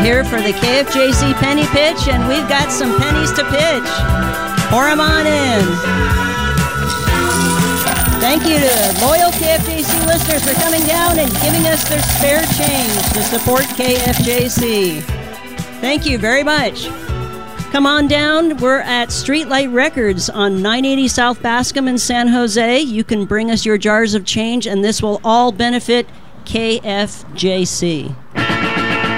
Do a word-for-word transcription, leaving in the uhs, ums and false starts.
here for the K F J C Penny Pitch, and we've got some pennies to pitch. Pour them on in. Thank you to loyal K F J C listeners for coming down and giving us their spare change to support K F J C. Thank you very much. Come on down. We're at Streetlight Records on nine eighty South Bascom in San Jose. You can bring us your jars of change, and this will all benefit K F J C.